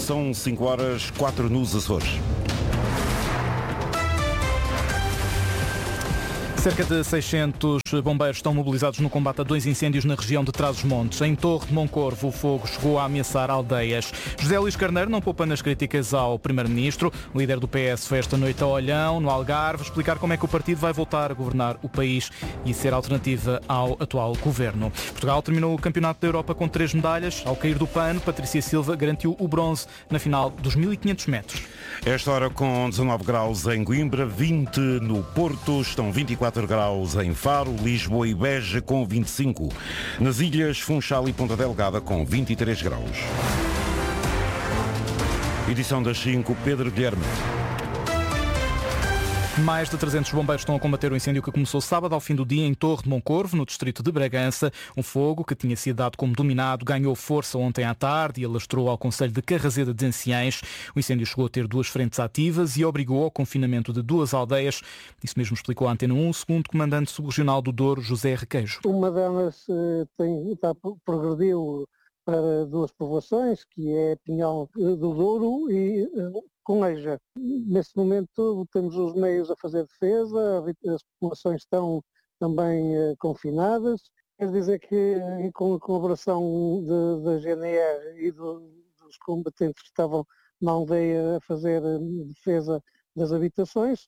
são 5h04 nos Açores. Cerca de 600 bombeiros estão mobilizados no combate a 2 incêndios na região de Trás-os-Montes. Em Torre de Moncorvo, o fogo chegou a ameaçar aldeias. José Luís Carneiro não poupa nas críticas ao Primeiro-Ministro. O líder do PS foi esta noite a Olhão, no Algarve, explicar como é que o partido vai voltar a governar o país e ser alternativa ao atual governo. Portugal terminou o Campeonato da Europa com 3 medalhas. Ao cair do pano, Patrícia Silva garantiu o bronze na final dos 1500 metros. Esta hora com 19 graus em Coimbra, 20 no Porto, estão 24 graus em Faro, Lisboa e Beja com 25. Nas ilhas Funchal e Ponta Delgada com 23 graus. Edição das 5, Pedro Guilherme. Mais de 300 bombeiros estão a combater o incêndio que começou sábado ao fim do dia em Torre de Moncorvo, no distrito de Bragança. Um fogo que tinha sido dado como dominado ganhou força ontem à tarde e alastrou ao concelho de Carraseda de Anciães. O incêndio chegou a ter 2 frentes ativas e obrigou ao confinamento de 2 aldeias. Isso mesmo explicou a Antena 1 o segundo comandante subregional do Douro, José Requeijo. Uma delas progrediu para 2 povoações, que é Pinhal do Douro e Coneja. Neste momento temos os meios a fazer defesa, as populações estão também confinadas. Quer dizer que com a colaboração da GNR e dos combatentes que estavam na aldeia a fazer defesa das habitações,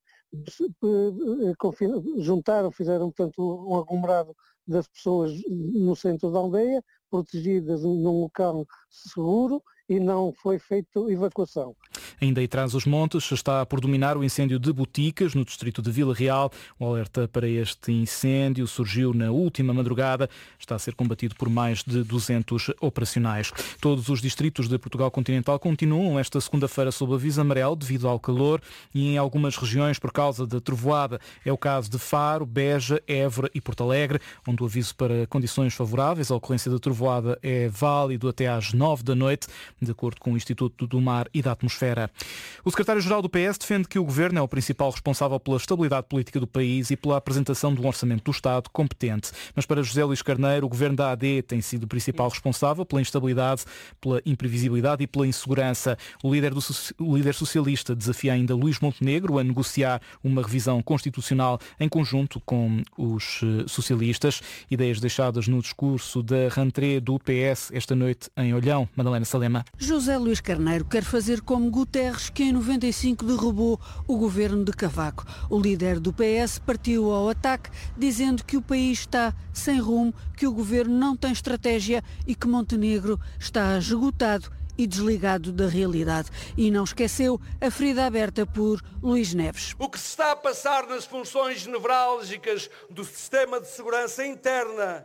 fizeram portanto um aglomerado das pessoas no centro da aldeia, protegidas num local seguro, e não foi feita evacuação. Ainda em Trás-os-Montes está por dominar o incêndio de Boticas, no distrito de Vila Real. O alerta para este incêndio surgiu na última madrugada. Está a ser combatido por mais de 200 operacionais. Todos os distritos de Portugal continental continuam esta segunda-feira sob aviso amarelo devido ao calor e em algumas regiões por causa da trovoada. É o caso de Faro, Beja, Évora e Porto Alegre, onde o aviso para condições favoráveis à ocorrência da trovoada é válido até às 9 da noite. De acordo com o Instituto do Mar e da Atmosfera. O secretário-geral do PS defende que o Governo é o principal responsável pela estabilidade política do país e pela apresentação de um orçamento do Estado competente. Mas para José Luís Carneiro, o Governo da AD tem sido o principal responsável pela instabilidade, pela imprevisibilidade e pela insegurança. O líder socialista desafia ainda Luís Montenegro a negociar uma revisão constitucional em conjunto com os socialistas. Ideias deixadas no discurso da rentrée do PS esta noite em Olhão. Madalena Salema. José Luís Carneiro quer fazer como Guterres, que em 95 derrubou o governo de Cavaco. O líder do PS partiu ao ataque, dizendo que o país está sem rumo, que o governo não tem estratégia e que Montenegro está esgotado e desligado da realidade. E não esqueceu a ferida aberta por Luís Neves. O que se está a passar nas funções nevrálgicas do sistema de segurança interna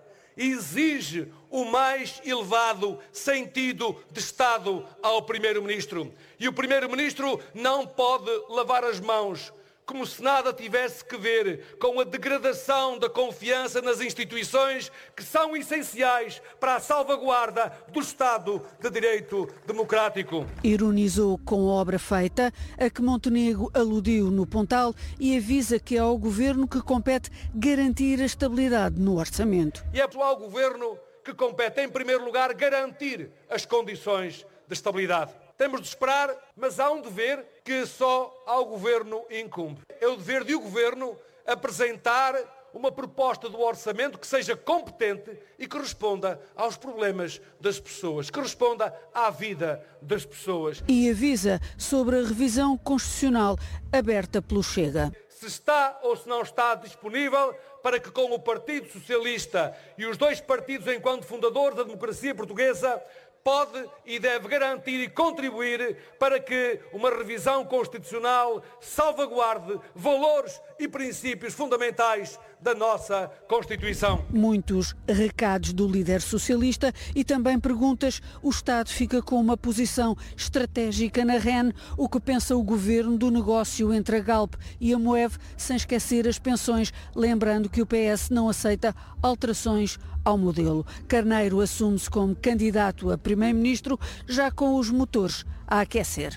exige o mais elevado sentido de Estado ao Primeiro-Ministro. E o Primeiro-Ministro não pode lavar as mãos, como se nada tivesse que ver com a degradação da confiança nas instituições que são essenciais para a salvaguarda do Estado de Direito Democrático. Ironizou com a obra feita, a que Montenegro aludiu no Pontal, e avisa que é ao Governo que compete garantir a estabilidade no orçamento. E é ao Governo que compete, em primeiro lugar, garantir as condições de estabilidade. Temos de esperar, mas há um dever que só ao Governo incumbe. É o dever de o Governo apresentar uma proposta do orçamento que seja competente e que responda aos problemas das pessoas, que responda à vida das pessoas. E avisa sobre a revisão constitucional aberta pelo Chega. Se está ou se não está disponível para que com o Partido Socialista e os 2 partidos enquanto fundadores da democracia portuguesa pode e deve garantir e contribuir para que uma revisão constitucional salvaguarde valores e princípios fundamentais da nossa Constituição. Muitos recados do líder socialista e também perguntas. O Estado fica com uma posição estratégica na REN. O que pensa o Governo do negócio entre a Galp e a Moev, sem esquecer as pensões, lembrando que o PS não aceita alterações ao modelo. Carneiro assume-se como candidato a Primeiro-Ministro, já com os motores a aquecer.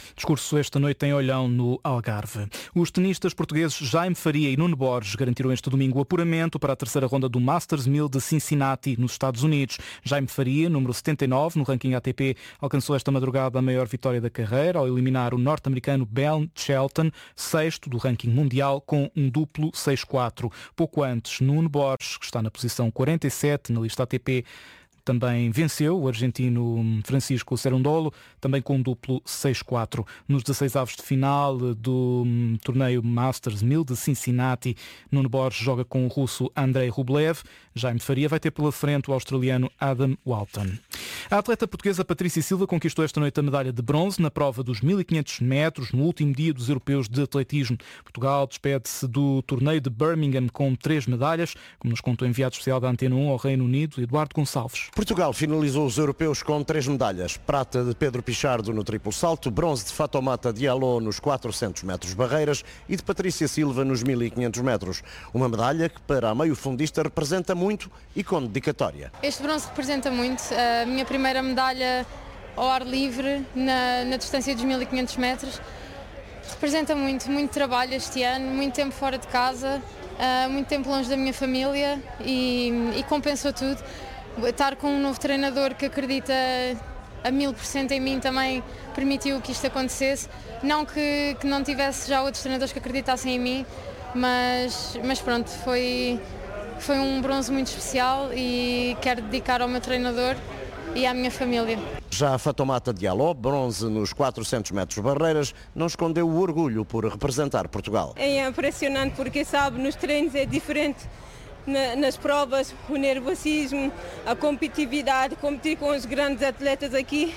Discurso esta noite em Olhão, no Algarve. Os tenistas portugueses Jaime Faria e Nuno Borges garantiram este domingo o apuramento para a terceira ronda do Masters 1000 de Cincinnati, nos Estados Unidos. Jaime Faria, número 79 no ranking ATP, alcançou esta madrugada a maior vitória da carreira ao eliminar o norte-americano Ben Shelton, sexto do ranking mundial, com um duplo 6-4. Pouco antes, Nuno Borges, que está na posição 47 na lista ATP, também venceu o argentino Francisco Cerundolo, também com um duplo 6-4. Nos 16 avos de final do torneio Masters 1000 de Cincinnati, Nuno Borges joga com o russo Andrei Rublev. Jaime Faria vai ter pela frente o australiano Adam Walton. A atleta portuguesa Patrícia Silva conquistou esta noite a medalha de bronze na prova dos 1500 metros, no último dia dos europeus de atletismo. Portugal despede-se do torneio de Birmingham com 3 medalhas, como nos contou o enviado especial da Antena 1 ao Reino Unido, Eduardo Gonçalves. Portugal finalizou os europeus com 3 medalhas. Prata de Pedro Pichardo no triplo salto, bronze de Fatoumata Diallo nos 400 metros barreiras e de Patrícia Silva nos 1500 metros. Uma medalha que para a meio-fundista representa muito e com dedicatória. Este bronze representa muito. A minha primeira medalha ao ar livre na distância dos 1500 metros. Representa muito trabalho este ano, muito tempo fora de casa, muito tempo longe da minha família e compensou tudo. Estar com um novo treinador que acredita a 1000% em mim também permitiu que isto acontecesse. Não que não tivesse já outros treinadores que acreditassem em mim, mas pronto, foi um bronze muito especial e quero dedicar ao meu treinador e à minha família. Já a Fatoumata Diallo, bronze nos 400 metros barreiras, não escondeu o orgulho por representar Portugal. É impressionante porque, sabe, nos treinos é diferente. Nas provas, o nervosismo, a competitividade, competir com os grandes atletas aqui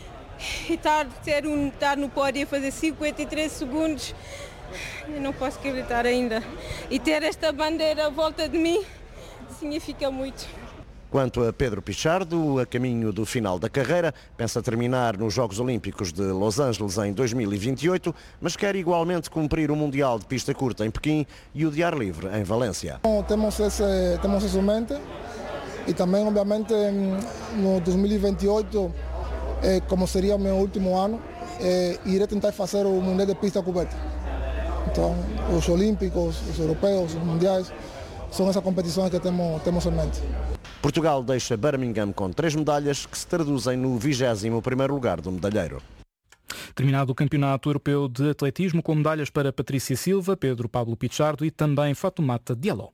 e estar no pódio a fazer 53 segundos, eu não posso acreditar ainda. E ter esta bandeira à volta de mim significa muito. Quanto a Pedro Pichardo, a caminho do final da carreira, pensa terminar nos Jogos Olímpicos de Los Angeles em 2028, mas quer igualmente cumprir o Mundial de Pista Curta em Pequim e o de ar livre em Valência. Temos isso em mente e também, obviamente, no 2028, como seria o meu último ano, irei tentar fazer o Mundial de Pista Coberta. Então, os Olímpicos, os Europeus, os Mundiais, são essas competições que temos em mente. Portugal deixa Birmingham com 3 medalhas que se traduzem no 21º lugar do medalheiro. Terminado o Campeonato Europeu de Atletismo com medalhas para Patrícia Silva, Pedro Pablo Pichardo e também Fatoumata Diallo.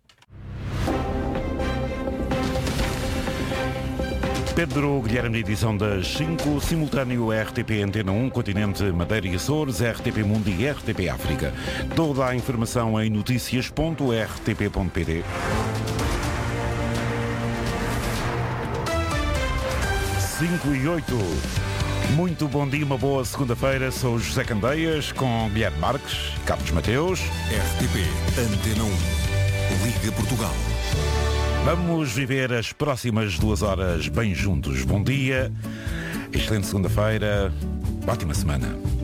Pedro Guilherme, edição das 5, simultâneo RTP Antena 1, Continente, Madeira e Açores, RTP Mundo e RTP África. Toda a informação em noticias.rtp.pt. 5:08. Muito bom dia, uma boa segunda-feira. Sou José Candeias com Guilherme Marques, Carlos Mateus. RTP Antena 1, Liga Portugal. Vamos viver as próximas 2 horas bem juntos. Bom dia, excelente segunda-feira, ótima semana.